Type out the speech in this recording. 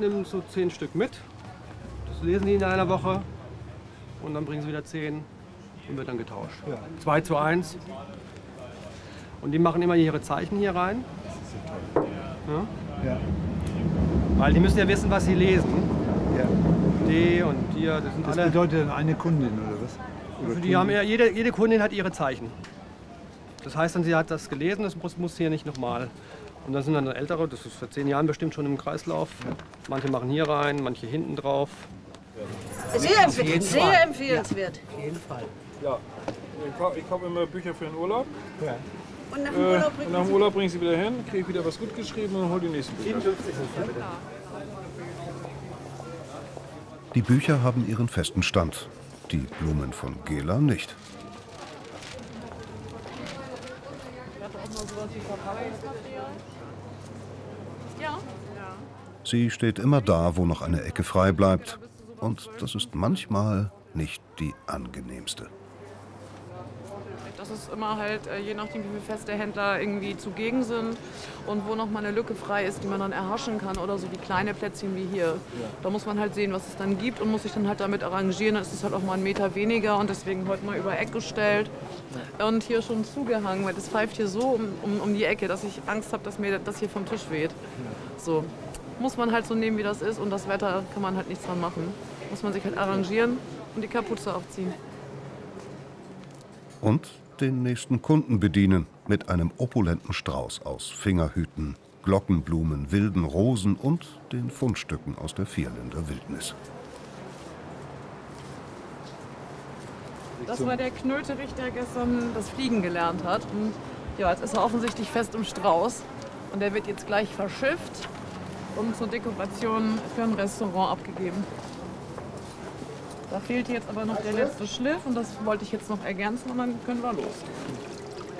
nehmen so 10 Stück mit. Das lesen die in einer Woche. Und dann bringen sie wieder 10 und wird dann getauscht. Ja. 2:1. Und die machen immer ihre Zeichen hier rein. Ja? Ja. Weil die müssen ja wissen, was sie lesen. Ja. D und dir, das sind Das alle. bedeutet dann eine Kundin oder was? Oder Die haben ja, jede Kundin hat ihre Zeichen. Das heißt dann, sie hat das gelesen, das muss hier nicht nochmal. Und dann sind dann ältere, das ist seit 10 Jahren bestimmt schon im Kreislauf. Manche machen hier rein, manche hinten drauf. Sehr empfehlenswert. Auf jeden Fall. Ja, ich kaufe immer Bücher für den Urlaub. Ja. Und nach dem Urlaub Und nach dem Urlaub bringe ich sie wieder hin, kriege ich wieder was gut geschrieben und hole die nächsten Bücher. 57 sind es bitte. Die Bücher haben ihren festen Stand. Die Blumen von Gela nicht. Sie steht immer da, wo noch eine Ecke frei bleibt. Und das ist manchmal nicht die angenehmste. Das ist immer halt, je nachdem, wie viele feste Händler irgendwie zugegen sind und wo noch mal eine Lücke frei ist, die man dann erhaschen kann oder so wie kleine Plätzchen wie hier. Da muss man halt sehen, was es dann gibt und muss sich dann halt damit arrangieren. Dann ist es halt auch mal 1 Meter weniger und deswegen heute mal über Eck gestellt und hier schon zugehangen, weil das pfeift hier so um die Ecke, dass ich Angst habe, dass mir das hier vom Tisch weht. So muss man halt so nehmen, wie das ist und das Wetter kann man halt nichts dran machen. Muss man sich halt arrangieren und die Kapuze aufziehen. Und den nächsten Kunden bedienen mit einem opulenten Strauß aus Fingerhüten, Glockenblumen, wilden Rosen und den Fundstücken aus der Vierländer Wildnis. Das war der Knöterich, der gestern das Fliegen gelernt hat. Und ja, jetzt ist er offensichtlich fest im Strauß und der wird jetzt gleich verschifft und zur Dekoration für ein Restaurant abgegeben. Da fehlt jetzt aber noch der letzte Schliff und das wollte ich jetzt noch ergänzen und dann können wir los.